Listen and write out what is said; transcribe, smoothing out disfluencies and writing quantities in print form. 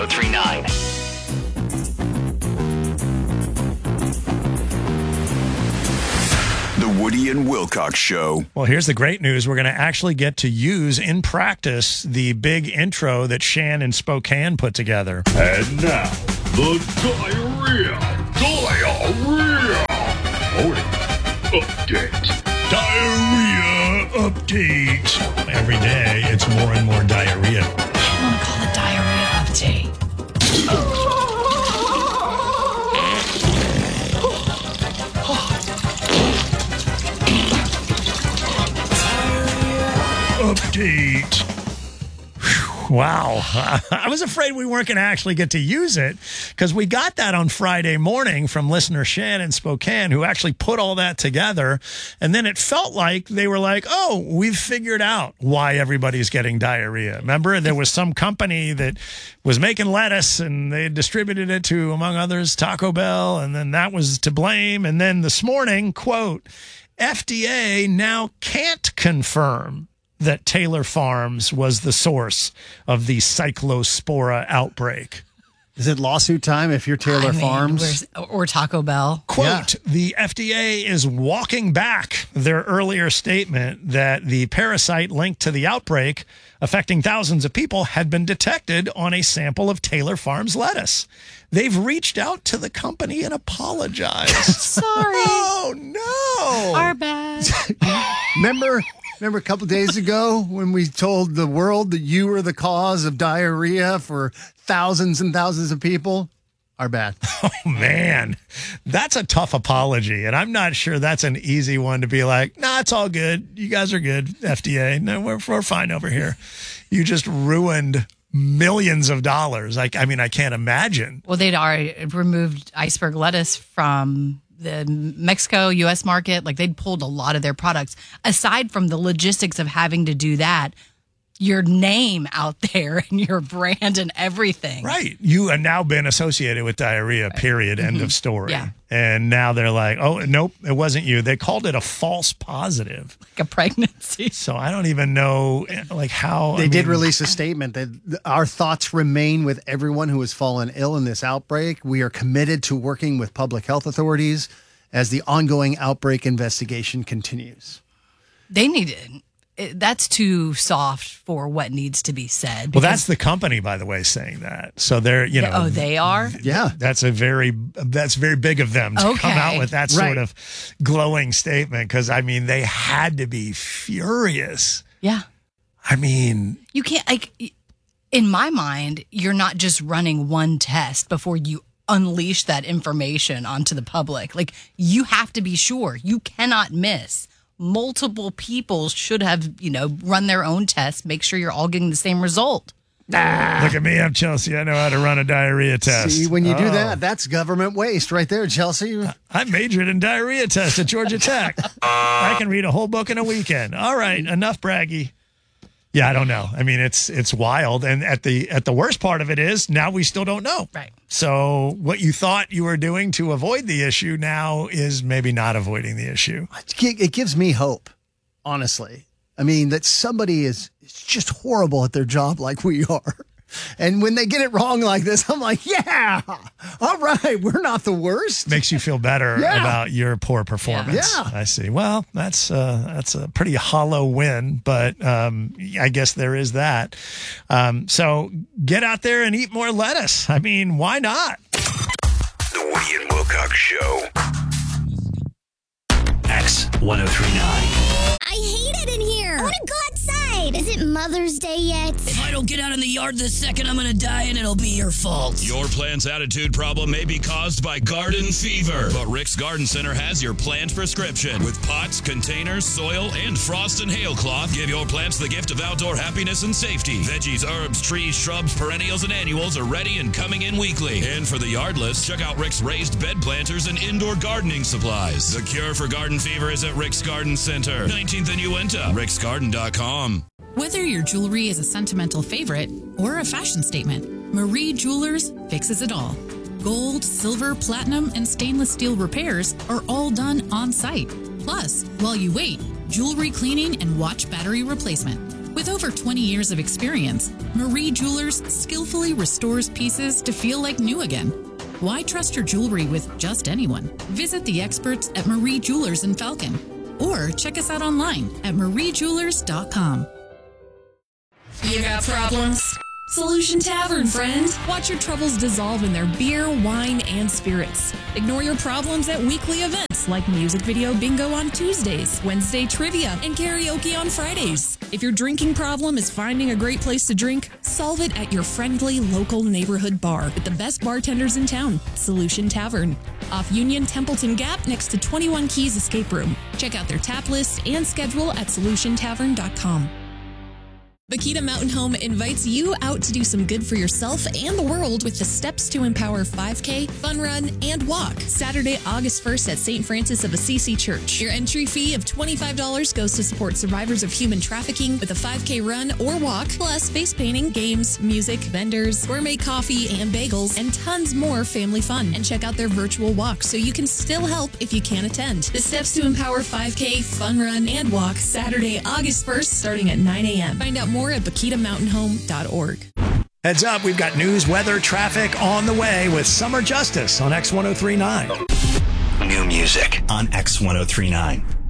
1039. The Woody and Wilcox Show. Well, here's the great news. We're going to actually get to use in practice the big intro that Shan and Spokane put together. And now, the diarrhea update. Diarrhea update. Every day, it's more and more diarrhea. I want to call it diarrhea update. Update. Whew, wow. I was afraid we weren't going to actually get to use it because we got that on Friday morning from listener Shannon Spokane, who actually put all that together. And then it felt like they were like, oh, we've figured out why everybody's getting diarrhea. Remember, there was some company that was making lettuce and they distributed it to, among others, Taco Bell. And then that was to blame. And then this morning, quote, FDA now can't confirm that Taylor Farms was the source of the Cyclospora outbreak. Is it lawsuit time if you're Taylor Farms? Or Taco Bell. Quote, the FDA is walking back their earlier statement that the parasite linked to the outbreak affecting thousands of people had been detected on a sample of Taylor Farms lettuce. They've reached out to the company and apologized. Sorry. Oh, no. Our bad. Remember a couple days ago when we told the world that you were the cause of diarrhea for thousands and thousands of people? Our bad. Oh, man. That's a tough apology. And I'm not sure that's an easy one to be like, nah, it's all good. You guys are good, FDA. No, we're fine over here. You just ruined millions of dollars. I can't imagine. Well, they'd already removed iceberg lettuce from the Mexico, U.S. market. Like, they'd pulled a lot of their products. Aside from the logistics of having to do that, your name out there and your brand and everything. Right. You have now been associated with diarrhea, period, end of story. Yeah. And now they're like, oh, nope, it wasn't you. They called it a false positive. Like a pregnancy. So I don't even know, like, how. They did release a statement that our thoughts remain with everyone who has fallen ill in this outbreak. We are committed to working with public health authorities as the ongoing outbreak investigation continues. They need it. That's too soft for what needs to be said. Well, that's the company, by the way, saying that. So they're, Oh, they are? Yeah. That's very big of them to come out with that sort of glowing statement. Because, they had to be furious. Yeah. You can't, in my mind, you're not just running one test before you unleash that information onto the public. Like, you have to be sure. You cannot miss. Multiple people should have, run their own tests, make sure you're all getting the same result. Look at me, I'm Chelsea. I know how to run a diarrhea test. See, when you do that, that's government waste right there, Chelsea. I majored in diarrhea tests at Georgia Tech. I can read a whole book in a weekend. All right, enough braggy. Yeah, I don't know. It's wild. And at the worst part of it is now we still don't know. Right. So what you thought you were doing to avoid the issue now is maybe not avoiding the issue. It gives me hope, honestly. That somebody is just horrible at their job like we are. And when they get it wrong like this, I'm like, yeah, all right, we're not the worst. Makes you feel better about your poor performance. Yeah. I see. Well, that's a pretty hollow win, but I guess there is that. So get out there and eat more lettuce. Why not? The Woody and Wilcox Show. X1039. I hate it in here. I want to go outside. Is it Mother's Day yet? If I don't get out in the yard this second, I'm going to die and it'll be your fault. Your plant's attitude problem may be caused by garden fever, but Rick's Garden Center has your plant prescription. With pots, containers, soil, and frost and hail cloth, give your plants the gift of outdoor happiness and safety. Veggies, herbs, trees, shrubs, perennials, and annuals are ready and coming in weekly. And for the yardless, check out Rick's raised bed planters and indoor gardening supplies. The cure for garden fever is at Rick's Garden Center, 19th and Uinta, ricksgarden.com. Whether your jewelry is a sentimental favorite or a fashion statement, Marie Jewelers fixes it all. Gold, silver, platinum, and stainless steel repairs are all done on site. Plus, while you wait, jewelry cleaning and watch battery replacement. With over 20 years of experience, Marie Jewelers skillfully restores pieces to feel like new again. Why trust your jewelry with just anyone? Visit the experts at Marie Jewelers in Falcon, or check us out online at mariejewelers.com. You got problems? Solution Tavern, friend. Watch your troubles dissolve in their beer, wine, and spirits. Ignore your problems at weekly events like music video bingo on Tuesdays, Wednesday trivia, and karaoke on Fridays. If your drinking problem is finding a great place to drink, solve it at your friendly local neighborhood bar with the best bartenders in town, Solution Tavern. Off Union Templeton Gap next to 21 Keys Escape Room. Check out their tap list and schedule at solutiontavern.com. Bakita Mountain Home invites you out to do some good for yourself and the world with the Steps to Empower 5K, Fun Run, and Walk. Saturday, August 1st at St. Francis of Assisi Church. Your entry fee of $25 goes to support survivors of human trafficking with a 5K run or walk, plus face painting, games, music, vendors, gourmet coffee and bagels, and tons more family fun. And check out their virtual walk so you can still help if you can't attend. The Steps to Empower 5K, Fun Run, and Walk, Saturday, August 1st, starting at 9 a.m. Find out more at BakitaMountainHome.org. Heads up, we've got news, weather, traffic on the way with Summer Justice on X1039. New music on X1039.